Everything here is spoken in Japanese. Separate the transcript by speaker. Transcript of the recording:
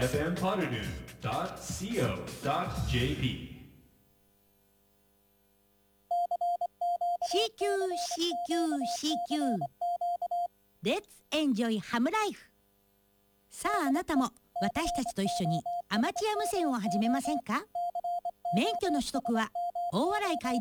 Speaker 1: fmpoddernoon.co.jp
Speaker 2: CQCQCQ Let's enjoy Ham Life。 さああなたも私たちと一緒にアマチュア無線を始めませんか？免許の取得は大洗街道